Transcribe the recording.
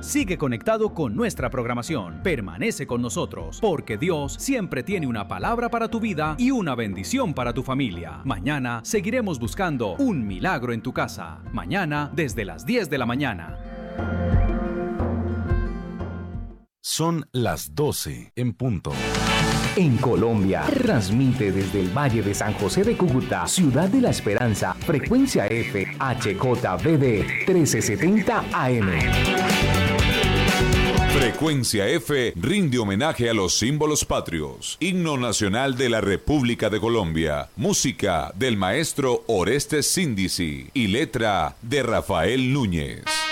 Sigue conectado con nuestra programación. Permanece con nosotros, porque Dios siempre tiene una palabra para tu vida y una bendición para tu familia. Mañana seguiremos buscando un milagro en tu casa. Mañana desde las 10 de la mañana. Son las 12 en punto. En Colombia, transmite desde el Valle de San José de Cúcuta, Ciudad de la Esperanza, frecuencia F, HJBD 1370 AM. Frecuencia F rinde homenaje a los símbolos patrios. Himno nacional de la República de Colombia. Música del maestro Orestes Síndici y letra de Rafael Núñez.